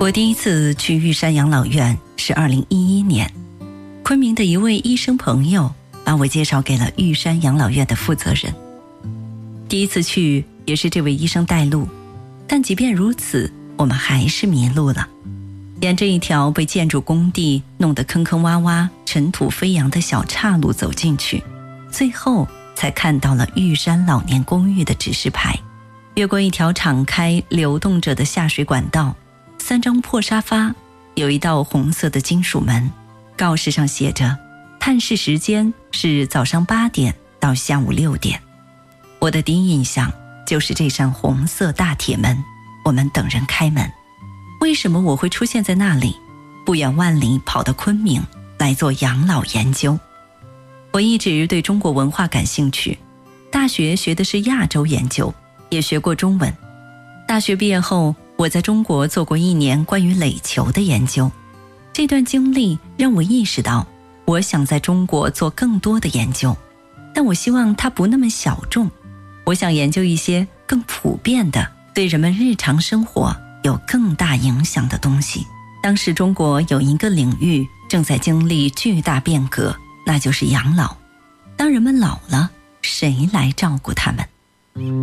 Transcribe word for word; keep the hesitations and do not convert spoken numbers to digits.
我第一次去玉山养老院是二零一一年，昆明的一位医生朋友把我介绍给了玉山养老院的负责人。第一次去也是这位医生带路，但即便如此，我们还是迷路了。沿着一条被建筑工地弄得坑坑洼洼、尘土飞扬的小岔路走进去，最后才看到了玉山老年公寓的指示牌。越过一条敞开流动着的下水管道，三张破沙发，有一道红色的金属门，告示上写着探视时间是早上八点到下午六点。我的第一印象就是这扇红色大铁门，我们等人开门。为什么我会出现在那里，不远万里跑到昆明来做养老研究？我一直对中国文化感兴趣，大学学的是亚洲研究，也学过中文。大学毕业后，我在中国做过一年关于垒球的研究。这段经历让我意识到，我想在中国做更多的研究，但我希望它不那么小众。我想研究一些更普遍的，对人们日常生活有更大影响的东西。当时中国有一个领域正在经历巨大变革，那就是养老。当人们老了，谁来照顾他们？